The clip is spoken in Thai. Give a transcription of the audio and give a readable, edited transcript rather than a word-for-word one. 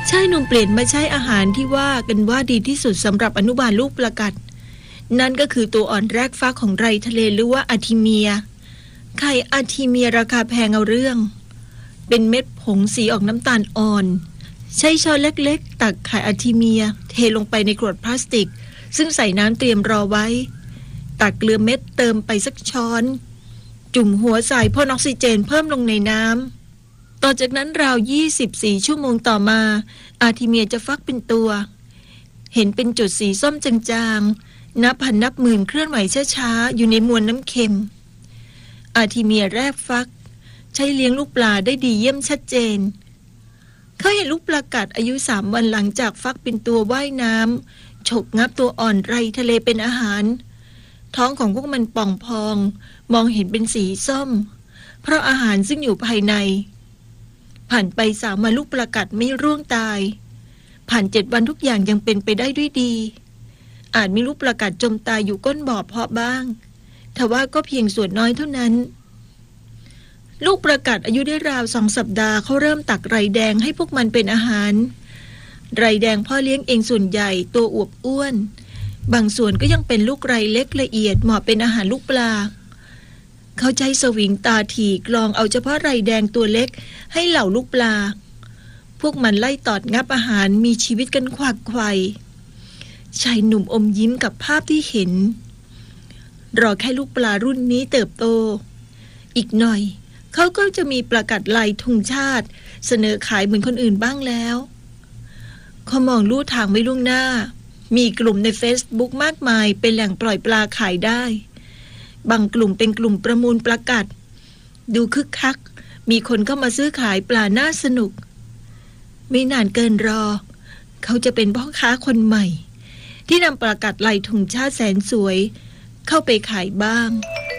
ชายหนุ่มเปลี่ยนมาใช้อาหารที่ว่ากันว่าดีที่สุดสำหรับอนุบาลลูกประกัดนั่นก็คือตัวอ่อนแรกฟักของไรทะเลหรือว่าอาร์ทิเมียไข่อาร์ทิเมียราคาแพงเอาเรื่องเป็นเม็ดผงสีออกน้ำตาลอ่อนใช้ช้อนเล็กๆตักไข่อาร์ทิเมียเทลงไปในขวดพลาสติกซึ่งใส่น้ำเตรียมรอไว้ตักเกลือเม็ดเติมไปสักช้อนจุ่มหัวใส่พ่นออกซิเจนเพิ่มลงในน้ำต่อจากนั้นราว24ชั่วโมงต่อมาอาร์ทิเมียจะฟักเป็นตัวเห็นเป็นจุดสีส้มจางๆนับพันนับหมื่นเคลื่อนไหวช้าๆอยู่ในมวลน้ำเค็มอาร์ทิเมียแรกฟักใช้เลี้ยงลูกปลาได้ดีเยี่ยมชัดเจนเขาเห็นลูกปลากัดอายุ3 วันหลังจากฟักเป็นตัวว่ายน้ำฉกงับตัวอ่อนไรทะเลเป็นอาหารท้องของพวกมันป่องพองมองเห็นเป็นสีส้มเพราะอาหารซึ่งอยู่ภายในผ่านไป3 วันลูกปลากัดไม่ร่วงตายผ่าน7 วันทุกอย่างยังเป็นไปได้ด้วยดีอาจมีลูกปลากัดจมตายอยู่ก้นบ่อเพาะบ้างทว่าก็เพียงส่วนน้อยเท่านั้นลูกปลากัดอายุได้ราว2 สัปดาห์เขาเริ่มตักไรแดงให้พวกมันเป็นอาหารไรแดงพ่อเลี้ยงเองส่วนใหญ่ตัวอวบอ้วนบางส่วนก็ยังเป็นลูกไรเล็กละเอียดเหมาะเป็นอาหารลูกปลาเขาใช้สวิงตาถี่กรองเอาเฉพาะไรแดงตัวเล็กให้เหล่าลูกปลาพวกมันไล่ตอดงับอาหารมีชีวิตกันขวักไขว่ชายหนุ่มอมยิ้มกับภาพที่เห็นรอแค่ลูกปลารุ่นนี้เติบโตอีกหน่อยเขาก็จะมีปลากัดลายธงชาติเสนอขายเหมือนคนอื่นบ้างแล้วเขามองลู่ทางไว้ล่วงหน้ามีกลุ่มใน Facebook มากมายเป็นแหล่งปล่อยปลาขายได้บางกลุ่มเป็นกลุ่มประมูลปลากัดดูคึกคักมีคนเข้ามาซื้อขายปลาน่าสนุกไม่นานเกินรอเขาจะเป็นพ่อค้าคนใหม่ที่นำปลากัดลายธงชาติแสนสวยเข้าไปขายบ้าง